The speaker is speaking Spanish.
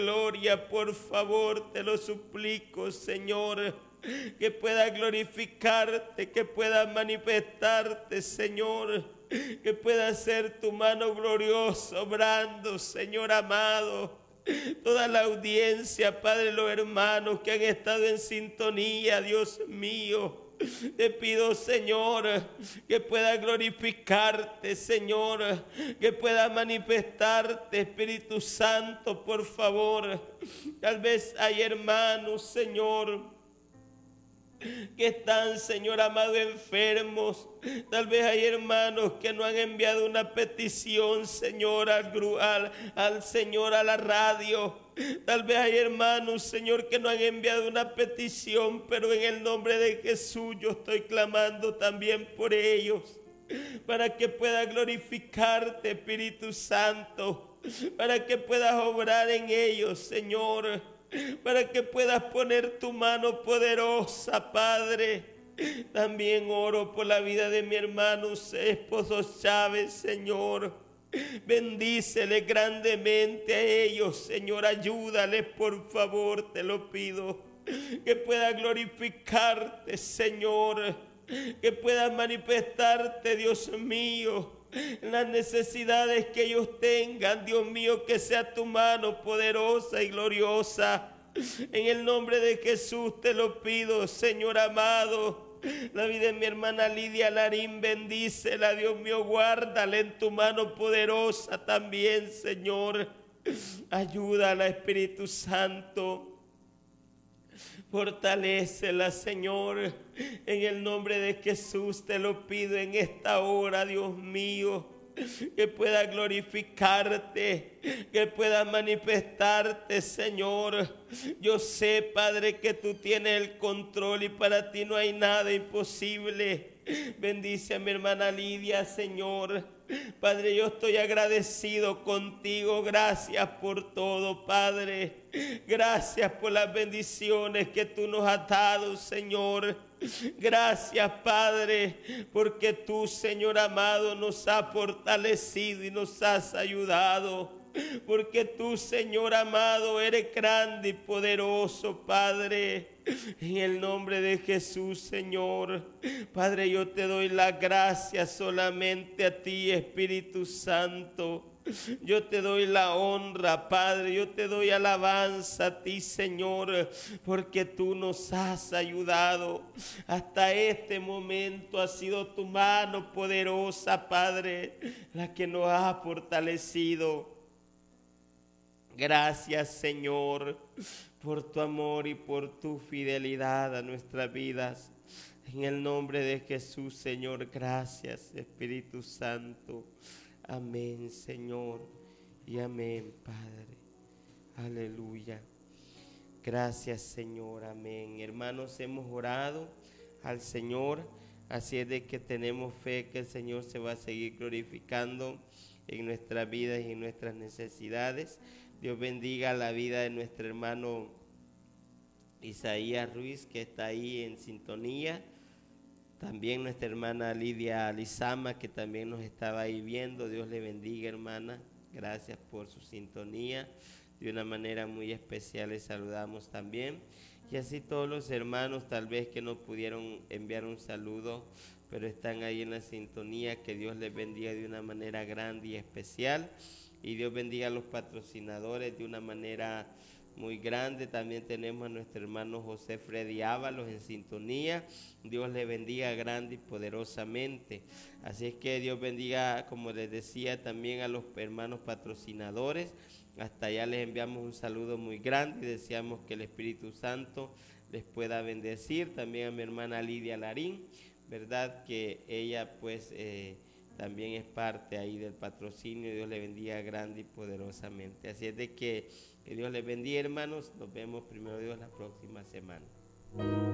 gloria, por favor, te lo suplico, Señor, que pueda glorificarte, que pueda manifestarte, Señor, que pueda ser tu mano gloriosa obrando, Señor amado. Toda la audiencia, Padre, los hermanos que han estado en sintonía, Dios mío, te pido, Señor, que pueda glorificarte, Señor, que pueda manifestarte, Espíritu Santo, por favor. Tal vez hay hermanos, Señor, que están, Señor amado, enfermos. Tal vez hay hermanos que no han enviado una petición, Señor, al Señor, a la radio. Tal vez hay hermanos, Señor, que no han enviado una petición, pero en el nombre de Jesús yo estoy clamando también por ellos, para que pueda glorificarte, Espíritu Santo, para que puedas obrar en ellos, Señor, para que puedas poner tu mano poderosa, Padre. También oro por la vida de mi hermano esposo Chávez, Señor. Bendícele grandemente a ellos, Señor. Ayúdales, por favor, te lo pido. Que pueda glorificarte, Señor. Que pueda manifestarte, Dios mío, las necesidades que ellos tengan, Dios mío, que sea tu mano poderosa y gloriosa. En el nombre de Jesús te lo pido, Señor amado. La vida de mi hermana Lidia Larín, bendícela, Dios mío, guárdala en tu mano poderosa también, Señor. Ayúdala, Espíritu Santo. Fortalécela, Señor, en el nombre de Jesús te lo pido en esta hora, Dios mío, que pueda glorificarte, que pueda manifestarte, Señor. Yo sé, Padre, que tú tienes el control y para ti no hay nada imposible. Bendice a mi hermana Lidia, Señor. Padre, yo estoy agradecido contigo. Gracias por todo, Padre. Gracias por las bendiciones que tú nos has dado, Señor. Gracias, Padre, porque tú, Señor amado, nos has fortalecido y nos has ayudado. Porque tú, Señor amado, eres grande y poderoso, Padre. En el nombre de Jesús, Señor. Padre, yo te doy las gracias solamente a ti, Espíritu Santo. Yo te doy la honra, Padre, yo te doy alabanza a ti, Señor, porque tú nos has ayudado. Hasta este momento ha sido tu mano poderosa, Padre, la que nos ha fortalecido. Gracias, Señor, por tu amor y por tu fidelidad a nuestras vidas. En el nombre de Jesús, Señor, gracias, Espíritu Santo. Amén, Señor, y amén, Padre. Aleluya. Gracias, Señor, amén. Hermanos, hemos orado al Señor, así es de que tenemos fe que el Señor se va a seguir glorificando en nuestras vidas y en nuestras necesidades. Dios bendiga la vida de nuestro hermano Isaías Ruiz, que está ahí en sintonía. También nuestra hermana Lidia Lizama, que también nos estaba ahí viendo. Dios le bendiga, hermana. Gracias por su sintonía. De una manera muy especial les saludamos también. Y así todos los hermanos tal vez que no pudieron enviar un saludo, pero están ahí en la sintonía. Que Dios les bendiga de una manera grande y especial. Y Dios bendiga a los patrocinadores de una manera muy grande. También tenemos a nuestro hermano José Freddy Ábalos en sintonía. Dios le bendiga grande y poderosamente. Así es que Dios bendiga, como les decía, también a los hermanos patrocinadores. Hasta allá les enviamos un saludo muy grande y deseamos que el Espíritu Santo les pueda bendecir. También a mi hermana Lidia Larín, verdad que ella pues también es parte ahí del patrocinio. Dios le bendiga grande y poderosamente. Así es de que Dios les bendiga, hermanos. Nos vemos primero Dios la próxima semana.